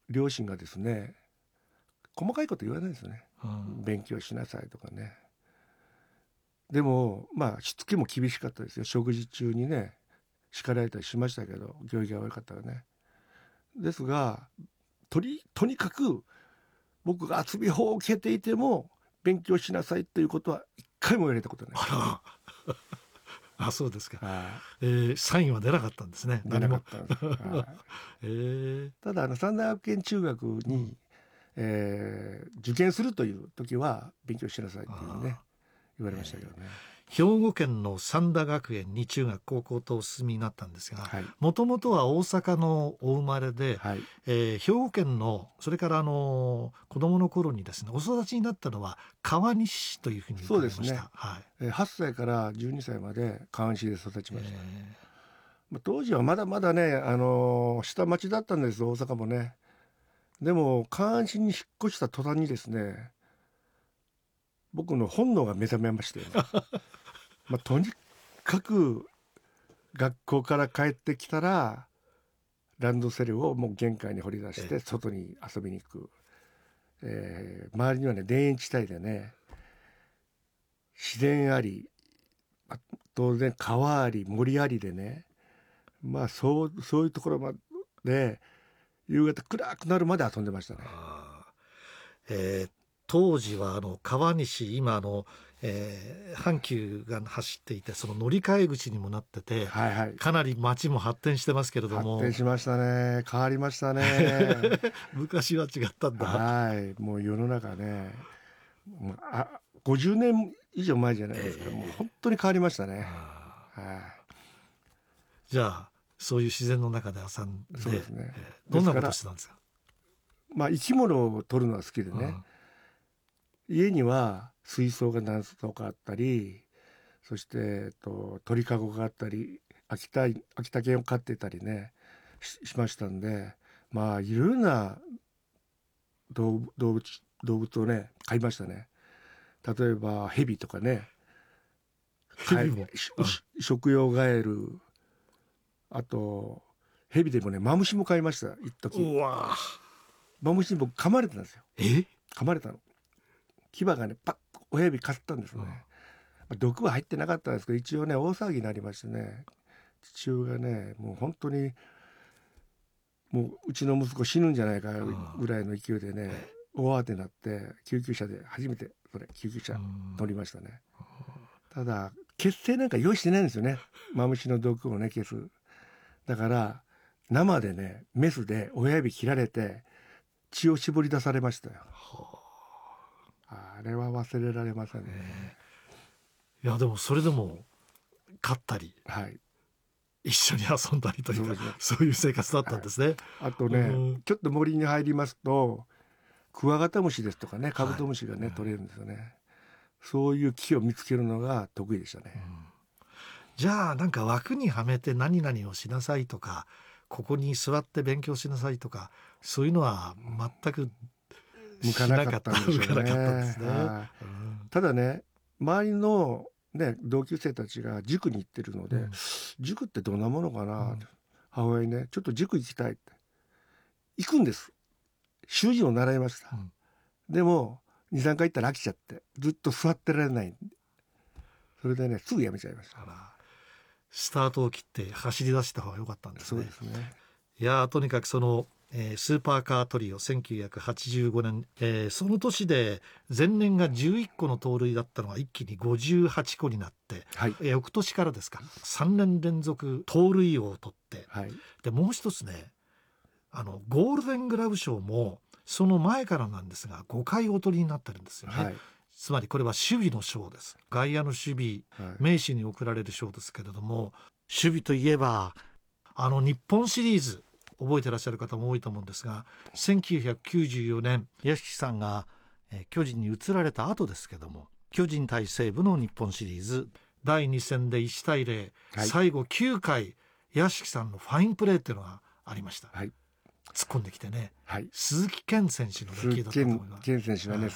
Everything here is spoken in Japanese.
両親がですね、細かいこと言わないんですよね、 うん、 勉強しなさいとかね。でもしつけも厳しかったですよ。食事中にね叱られたりしましたけど、行儀が悪かったらね。ですがとにかく僕が遊びほうけていても勉強しなさいということは一回も言われたことない。 あらあ、そうですか。 はサインは出なかったんですね、 い、出なか何も。 ったんです。はい、ただ三大学園中学に、 うん、 受験するという時は勉強しなさいっていうねあ言われましたけどね。 兵庫県の三田学園に中学高校とお進みになったんですが、 はいもともとは大阪のお生まれで、 はい、 兵庫県のそれから子供の頃にですね、お育ちになったのは川西市というふうに伺いました。 そうですね、 はい、 8歳から12歳まで川西で育ちました。 え当時はまだまだね、下町だったんです、大阪もね。でも川西に引っ越した途端にですね、僕の本能が目覚めましてねとにかく学校から帰ってきたらランドセルをもう玄関に掘り出して外に遊びに行く、周りにはね田園地帯でね自然あり、当然川あり森ありでね、そういうところまで夕方暗くなるまで遊んでましたね。 あ当時は川西、今阪急が走っていて、その乗り換え口にもなってて、 はいはい、 かなり街も発展してますけれども、 発展しましたね。変わりましたね昔は違ったんだ。 はい、もう世の中ね、もう50年以上前じゃないですか、もう本当に変わりましたね。はじゃあそういう自然の中で遊んい、 で、 そうですね。 どんなことですからしてたんですか？ 生き物を撮るのは好きでね、 うん、 家には水槽が何層かあったり、そして、鳥かごがあったり、秋田犬を飼ってたりね しましたんで、いろんな動物をね飼いましたね。例えばヘビとかね、 蛇も、 食用ガエル、あとヘビでもねマムシも飼いました。一時うわ、 マムシに僕噛まれてたんですよ。 え、 噛まれたの。牙がねパッと親指かすったんですね。毒は入ってなかったんですけど、一応ね大騒ぎになりましてね、父親がねもう本当にもううちの息子死ぬんじゃないかぐらいの勢いでね大慌てになって救急車で初めて救急車乗りましたね。ただ血清なんか用意してないんですよね、マムシの毒をね消す。だから生でねメスで親指切られて血を絞り出されましたよ。あれは忘れられませんね。 いやでもそれでも飼ったりはい、 一緒に遊んだりというか、 そうですね。 そういう生活だったんですね。 あとね、ちょっと森に入りますとクワガタムシですとかねカブトムシがね、取れるんですよね。そういう木を見つけるのが得意でしたね。 じゃあなんか枠にはめて何々をしなさいとか、ここに座って勉強しなさいとか、そういうのは全く向かなかったんでしょうね。 向かなかったんですね。 ただね周りのね同級生たちが塾に行ってるので、塾ってどんなものかなって、母親にねちょっと塾行きたいって行くんです。習字を習いました。でも 2,3 回行ったら飽きちゃってずっと座ってられない。それでねすぐやめちゃいました。 スタートを切って走り出した方が良かったんですね。 そうですね。 いやとにかくその、スーパーカートリオ1985年、その年で前年が11個の盗塁だったのが一気に58個になって、 はい、 翌年からですか3年連続盗塁王を取って、 はい、 でもう一つねゴールデングラブ賞もその前からなんですが5回お取りになってるんですよね。 はい、 つまりこれは守備の賞です。外野の守備、名手に贈られる賞ですけれども、守備といえば日本シリーズ覚えてらっしゃる方も多いと思うんですが、1994年屋敷さんが、巨人に移られた後ですけども、巨人対西武の日本シリーズ第2戦で1対0、最後9回屋敷さんのファインプレーっていうのがありました。突っ込んできてね、鈴木健選手の出来だったと思います。 鈴木健選手はね、